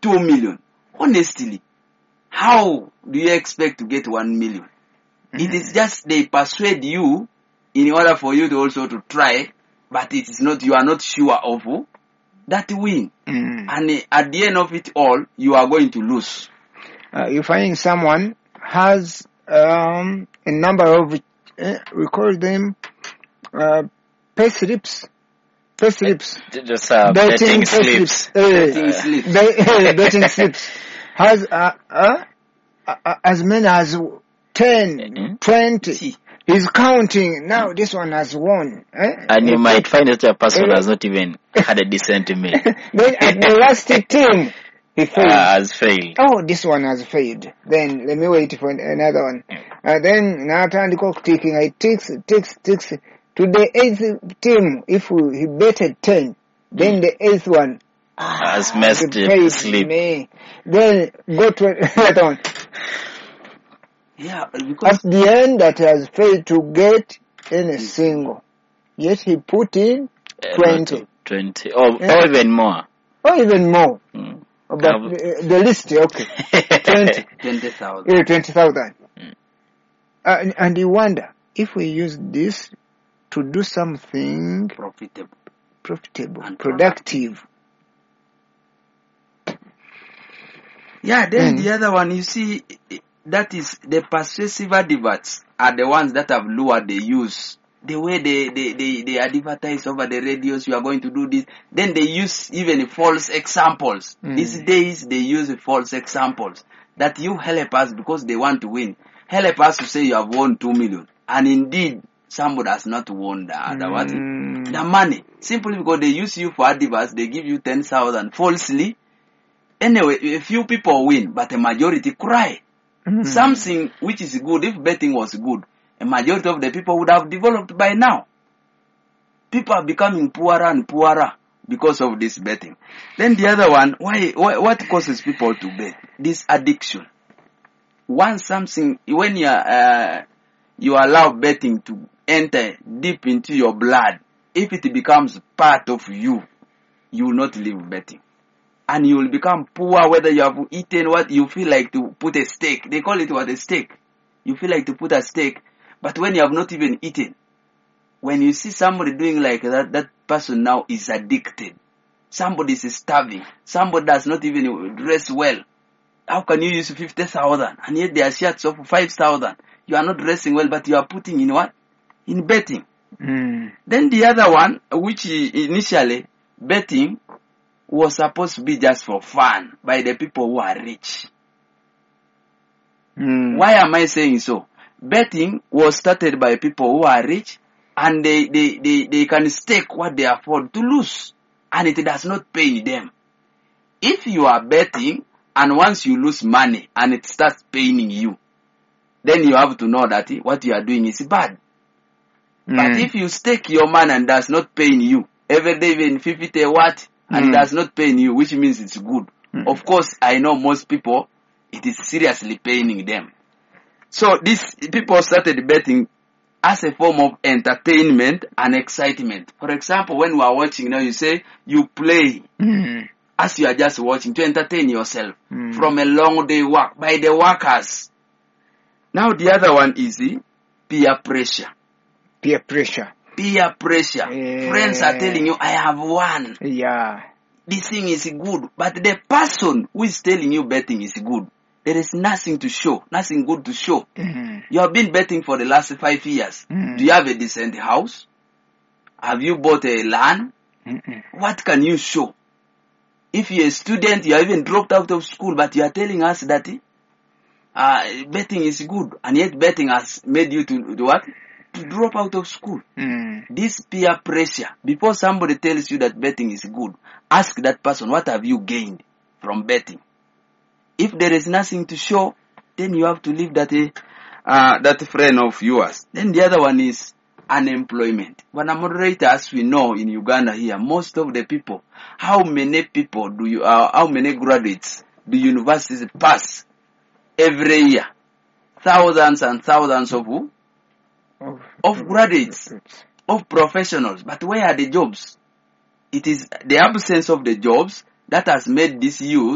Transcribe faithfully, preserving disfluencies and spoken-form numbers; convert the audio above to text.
two million. Honestly, how do you expect to get one million? Mm-hmm. It is just they persuade you in order for you to also to try, but it is not, you are not sure of that win. Mm-hmm. And at the end of it all, you are going to lose. Uh, you find someone has um, a number of, uh, we call them uh, pay slips. Pay slips. Just uh, betting, betting slips. Uh, betting slips. Be- betting slips. Has uh, uh, uh, as many as ten, mm-hmm. twenty. He's counting. Now this one has won. Eh? And you uh, might find that your person uh, has not even had a decent meal. Then at the last team, he failed. Uh, has failed. Oh, this one has failed. Then let me wait for another one. Uh, then now turn the clock ticking. I ticks, ticks, ticks. To the eighth team, if we, he betted ten, then the eighth one ah, has messed the sleep. Me. Then go to another one. Yeah, because at the end that has failed to get any mm. single. Yet he put in uh, twenty. twenty. Or, yeah. or even more. Or even more. Mm. But uh, the list, okay. twenty. twenty thousand. Yeah, twenty thousand. Mm. Uh, and, and you wonder, if we use this to do something profitable, profitable, and productive. Yeah, then mm. the other one, you see, that is the persuasive adverts are the ones that have lured the use. The way they, they, they, they advertise over the radios, you are going to do this. Then they use even false examples. Mm. These days they use false examples that you help us because they want to win. Help us to say you have won two million. And indeed, somebody has not won the, the, mm. what, the money. Simply because they use you for adverts, they give you ten thousand falsely. Anyway, a few people win, but a majority cry. Mm. Something which is good, if betting was good, a majority of the people would have developed by now. People are becoming poorer and poorer because of this betting. Then the other one, why, why what causes people to bet? This addiction. Once something, when you are, uh, you allow betting to enter deep into your blood, if it becomes part of you, you will not leave betting. And you will become poor whether you have eaten what you feel like to put a stake. They call it what, a stake. You feel like to put a stake. But when you have not even eaten, when you see somebody doing like that, that person now is addicted. Somebody is starving. Somebody does not even dress well. How can you use fifty thousand and yet there are shirts of five thousand? You are not dressing well, but you are putting in what? In betting. Mm. Then the other one, which initially betting was supposed to be just for fun by the people who are rich. Mm. Why am I saying so? Betting was started by people who are rich and they, they, they, they can stake what they afford to lose and it does not pay them. If you are betting and once you lose money and it starts paying you, then you have to know that what you are doing is bad. Mm. But if you stake your money and does not pay you, every day even fifty what, and mm. it does not pay you, which means it's good. Mm. Of course, I know most people, it is seriously paining them. So these people started betting as a form of entertainment and excitement. For example, when we are watching now, you say you play mm. as you are just watching to entertain yourself mm. from a long day work by the workers. Now the other one is peer pressure. Peer pressure. Peer pressure. Yeah. Friends are telling you, I have won. Yeah. This thing is good. But the person who is telling you betting is good, there is nothing to show, nothing good to show. Mm-hmm. You have been betting for the last five years. Mm-hmm. Do you have a decent house? Have you bought a land? Mm-hmm. What can you show? If you're a student, you have even dropped out of school, but you are telling us that uh, betting is good, and yet betting has made you to do what? To drop out of school. Mm. This peer pressure, before somebody tells you that betting is good, ask that person, what have you gained from betting? If there is nothing to show, then you have to leave that uh, that friend of yours. Then the other one is unemployment. When a moderator, as we know in Uganda here, most of the people, how many people do you, uh, how many graduates do universities pass every year? Thousands and thousands of who? Of, of graduates, of professionals. But where are the jobs? It is the absence of the jobs that has made this youth